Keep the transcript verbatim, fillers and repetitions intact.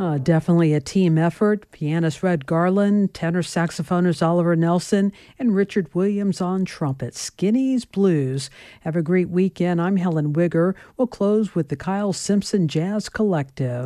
Uh, definitely a team effort. Pianist Red Garland, tenor saxophonist Oliver Nelson, and Richard Williams on trumpet. Skinny's Blues. Have a great weekend. I'm Helen Wigger. We'll close with the Kyle Simpson Jazz Collective.